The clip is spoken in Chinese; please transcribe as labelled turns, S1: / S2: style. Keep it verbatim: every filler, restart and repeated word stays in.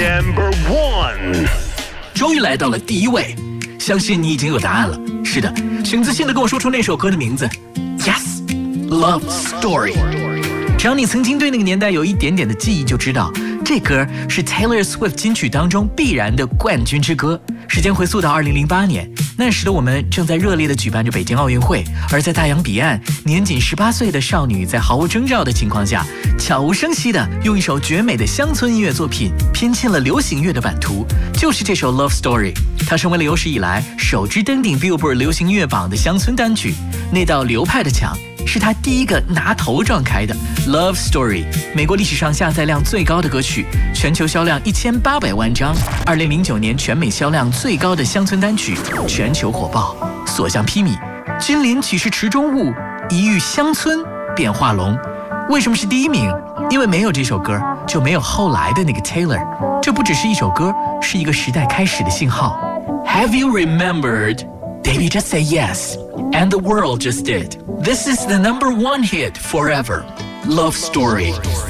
S1: Number one，
S2: 终于来到了第一位，相信你已经有答案了。是的，请自信地跟我说出那首歌的名字。Yes， Love Story。只要你曾经对那个年代有一点点的记忆，就知道这歌是 Taylor Swift 金曲当中必然的冠军之歌。时间回溯到二零零八年，那时的我们正在热烈地举办着北京奥运会，而在大洋彼岸，年仅十八岁的少女在毫无征兆的情况下，悄无声息地用一首绝美的乡村音乐作品拼进了流行乐的版图，就是这首 Love Story。它成为了有史以来首支登顶 Billboard 流行音乐榜的乡村单曲。那道流派的墙是他第一个拿头撞开的。 Love Story 美国历史上下载量最高的歌曲，全球销量一千八百万张，二零零九年全美销量最高的乡村单曲，全球火爆。所向披靡，君临岂是池中物，一遇乡村变化龙。为什么是第一名？因为没有这首歌，就没有后来的那个 Taylor。 这不只是一首歌，是一个时代开始的信号。 Have you remembered? Baby, just say yes. And the world just did. This is the number one hit forever. Love Story.